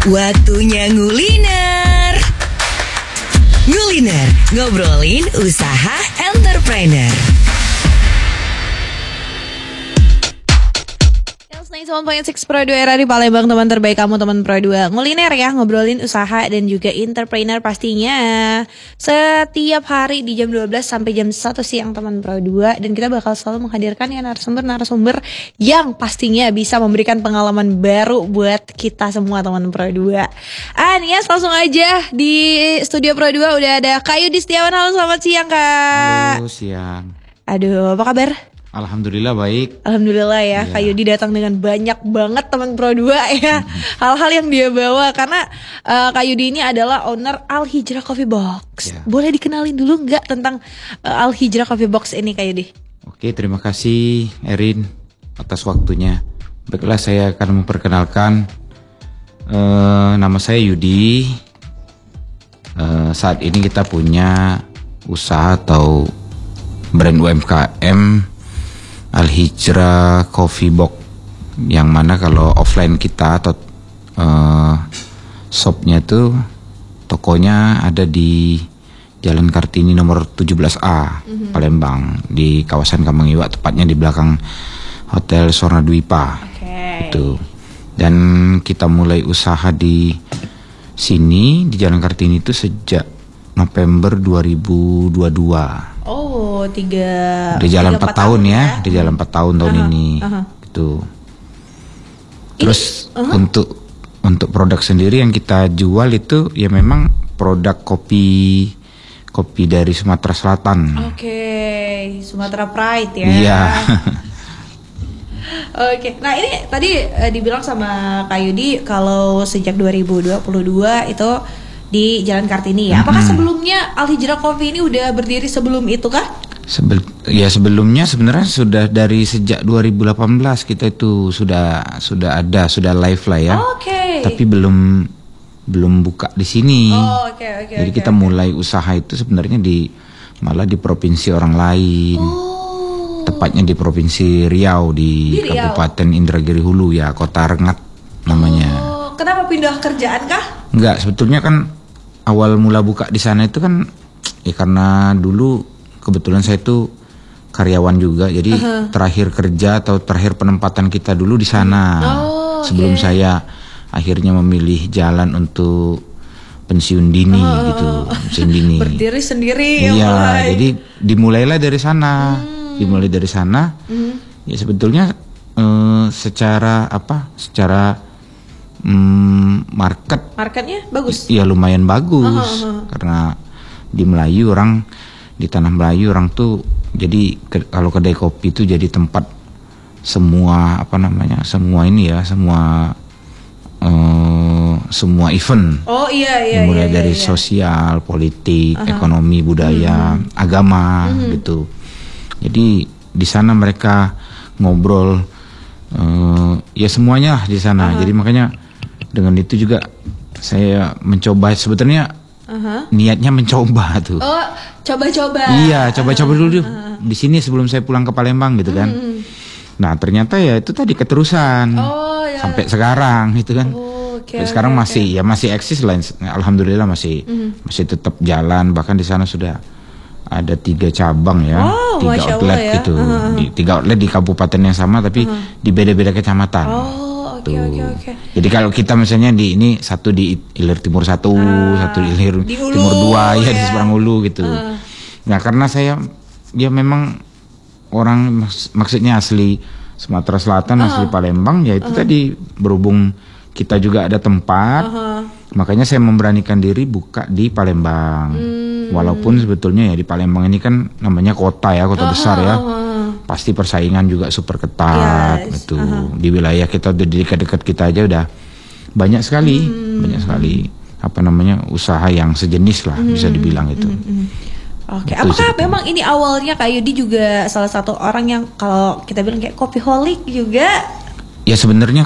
Waktunya nguliner. Nguliner, ngobrolin usaha entrepreneur. 101.6 Pro 2 RRI Palembang, teman terbaik kamu, teman Pro 2. Nguliner ya, ngobrolin usaha dan juga entrepreneur pastinya. Setiap hari di jam 12 sampai jam 1 siang teman Pro 2. Dan kita bakal selalu menghadirkan ya narasumber-narasumber yang pastinya bisa memberikan pengalaman baru buat kita semua teman Pro 2. Yes, langsung aja di studio Pro 2 udah ada Kak Yudi Setiawan. Halo, selamat siang Kak. Halo, siang. Aduh, apa kabar? Alhamdulillah baik. Alhamdulillah ya, Kak Yudi datang dengan banyak banget teman Pro 2 ya. Hal-hal yang dia bawa karena Kak Yudi ini adalah owner Al Hijrah Coffee Box. Boleh dikenalin dulu nggak tentang Al Hijrah Coffee Box ini Kak Yudi? Oke, terima kasih Erin atas waktunya. Baiklah, saya akan memperkenalkan nama saya Yudi. Saat ini kita punya usaha atau brand UMKM Al Hijrah Coffee Box, yang mana kalau offline kita atau shopnya itu tokonya ada di Jalan Kartini nomor 17A Palembang, di kawasan Kambang Iwak, tepatnya di belakang Hotel Sorna Dwipa. Itu. Dan kita mulai usaha di sini di Jalan Kartini itu sejak November 2022. Oh, di jalan 4 tahun ya, di jalan 4 tahun ini. Gitu. Terus untuk produk sendiri yang kita jual itu ya memang produk kopi dari Sumatera Selatan. Oke, Sumatera Pride ya. Iya. Oke, nah ini tadi dibilang sama Kak Yudi kalau sejak 2022 itu di Jalan Kartini ya. Apakah sebelumnya Al Hijrah Coffee ini udah berdiri sebelum itu kah? Sebelumnya sebenarnya sudah dari sejak 2018 kita itu sudah live lah ya. Oke. Tapi belum buka di sini. Oke. Jadi kita mulai usaha itu sebenarnya malah di provinsi orang lain. Tepatnya di Provinsi Riau, di Kabupaten Indragiri Hulu ya, Kota Rengat namanya. Kenapa pindah kerjaan kah? Enggak, sebetulnya kan awal mula buka di sana itu kan ya karena dulu kebetulan saya itu karyawan juga, jadi terakhir kerja atau terakhir penempatan kita dulu di sana. Sebelum saya akhirnya memilih jalan untuk pensiun dini gitu, pensiun dini. Berdiri sendiri. Iya, jadi dimulailah dari sana. Dimulai dari sana. Ya sebetulnya secara marketnya bagus. Ya lumayan bagus. Karena di Melayu di tanah Melayu orang tuh jadi kalau kedai kopi itu jadi tempat semua semua event. Mulai dari sosial, politik, ekonomi, budaya, agama gitu. Jadi di sana mereka ngobrol ya semuanya lah di sana. Jadi makanya dengan itu juga saya mencoba, sebetulnya niatnya mencoba tuh. Coba-coba. Iya, coba-coba dulu di sini sebelum saya pulang ke Palembang gitu kan. Nah ternyata ya itu tadi keterusan sampai sekarang gitu kan. Sekarang masih eksis lah. Alhamdulillah masih tetap jalan, bahkan di sana sudah ada 3 cabang ya, 3 outlet ya. Gitu. 3 outlet di kabupaten yang sama tapi di beda-beda kecamatan. Oke. Jadi kalau kita misalnya ini satu di Ilir Timur 1, satu di Ilir Timur 2 ya di seberang Hulu gitu. Nah karena saya ya memang orang maksudnya asli Sumatera Selatan, asli Palembang, ya itu tadi berhubung kita juga ada tempat, makanya saya memberanikan diri buka di Palembang. Walaupun sebetulnya ya di Palembang ini kan namanya kota besar ya. Pasti persaingan juga super ketat gitu. Di wilayah kita di dekat-dekat kita aja udah banyak sekali usaha yang sejenis lah bisa dibilang itu. Oke, apakah memang ini awalnya Kak Yudi juga salah satu orang yang kalau kita bilang kayak coffeeholic juga? Ya sebenarnya